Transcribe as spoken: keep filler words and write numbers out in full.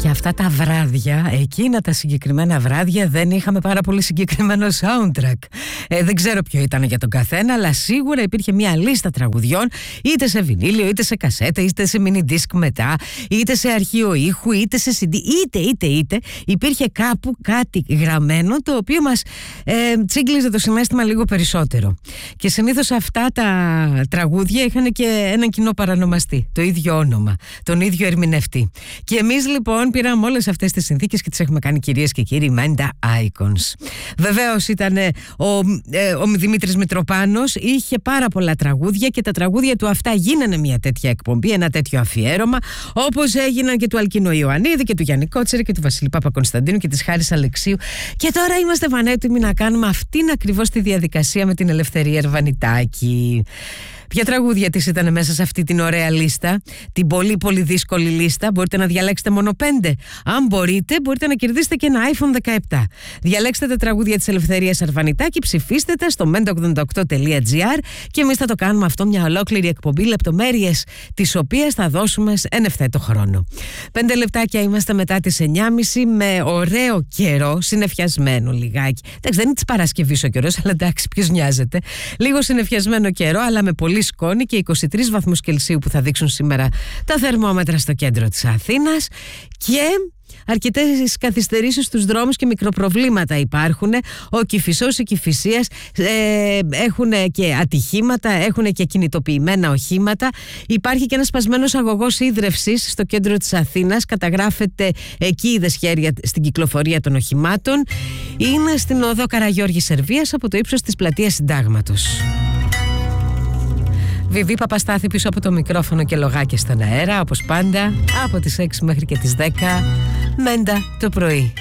Και αυτά τα βράδια, εκείνα τα συγκεκριμένα βράδια, δεν είχαμε πάρα πολύ συγκεκριμένο soundtrack. Ε, δεν ξέρω ποιο ήταν για τον καθένα, αλλά σίγουρα υπήρχε μια λίστα τραγουδιών, είτε σε βινίλιο, είτε σε κασέτα, είτε σε mini disc μετά, είτε σε αρχείο ήχου, είτε σε σι ντι, είτε, είτε, είτε. Υπήρχε κάπου κάτι γραμμένο το οποίο μας ε, τσίγκλιζε το συναίσθημα λίγο περισσότερο. Και συνήθως αυτά τα τραγούδια είχαν και έναν κοινό παρανομαστή, το ίδιο όνομα, τον ίδιο ερμηνευτή. Και εμείς λοιπόν πήραμε όλες αυτές τις συνθήκες και τις έχουμε κάνει, κυρίες και κύριοι, Mind the Icons. Βεβαίως ήταν ο, ε, ο Δημήτρης Μητροπάνος, είχε πάρα πολλά τραγούδια και τα τραγούδια του αυτά γίνανε μια τέτοια εκπομπή, ένα τέτοιο αφιέρωμα, όπως έγιναν και του Αλκίνο Ιωαννίδη και του Γιάννη Κότσερη και του Βασίλη Παπα-Κωνσταντίνου και της Χάρης Αλεξίου. Και τώρα είμαστε πανέτοιμοι να κάνουμε αυτήν ακριβώς τη διαδικασία με την Ελευθερία Ερβανιτάκη. Ποια τραγούδια της ήταν μέσα σε αυτή την ωραία λίστα, την πολύ πολύ δύσκολη λίστα? Μπορείτε να διαλέξετε μόνο πέντε. Αν μπορείτε, μπορείτε να κερδίσετε και ένα άιφον δεκαεπτά. Διαλέξτε τα τραγούδια της Ελευθερίας Αρβανιτάκη, ψηφίστε τα στο μέντα ογδόντα οκτώ τελεία τζι άρ και εμείς θα το κάνουμε αυτό μια ολόκληρη εκπομπή, λεπτομέρειες τις οποίες θα δώσουμε εν ευθέτω χρόνο. Πέντε λεπτάκια είμαστε μετά τις εννιά και μισή με ωραίο καιρό, συννεφιασμένο λιγάκι. Εντάξει, δεν είναι της Παρασκευής ο καιρός, αλλά εντάξει, ποιος νοιάζεται. Λίγο συννεφιασμένο καιρό, αλλά με πολύ σκόνη και είκοσι τρεις βαθμούς Κελσίου που θα δείξουν σήμερα τα θερμόμετρα στο κέντρο της Αθήνας και αρκετές καθυστερήσεις στους δρόμους και μικροπροβλήματα υπάρχουν. Ο Κηφισός, η Κηφισίας ε, έχουν και ατυχήματα, έχουν και κινητοποιημένα οχήματα. Υπάρχει και ένας σπασμένος αγωγός ίδρευσης στο κέντρο της Αθήνας. Καταγράφεται εκεί η δεσχέρεια στην κυκλοφορία των οχημάτων. Είναι στην οδό Καραγιώργη Σερβίας από το ύψος της πλατείας Συντάγματος. Βιβί Παπαστάθη πίσω από το μικρόφωνο και λογάκια στον αέρα, όπως πάντα, από τις έξι μέχρι και τις δέκα, Μέντα το πρωί.